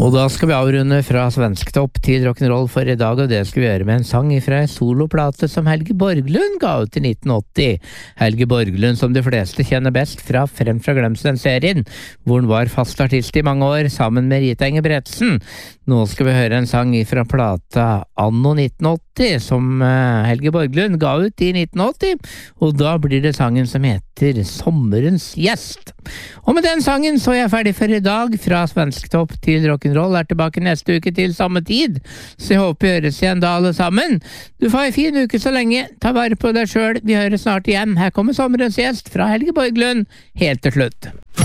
Og da skal vi avrunde fra svensktopp til rock'n'roll for i dag, og det skal vi gjøre med en sang fra en soloplate som Helge Borglund ga ut i 1980. Helge Borglund, som de fleste kjenner best fra Frem fra Glemselen-serien, hvor han var fast artist i mange år, sammen med Rita Ingebretsen. Nå skal vi høre en sang fra plata Anno 1980, som Helge Borglund ga ut i 1980, og da blir det sangen som heter Sommerens gjest. Og med den sangen så er jeg ferdig for i dag, fra svensktopp til rock'n'roll, er tilbake neste uke til samme tid, så jeg håper vi høres igjen da alle sammen. Du får en fin uke så lenge, ta vare på deg selv, vi høres snart igjen. Her kommer sommerens gjest fra Helge Borglund, helt til slutt.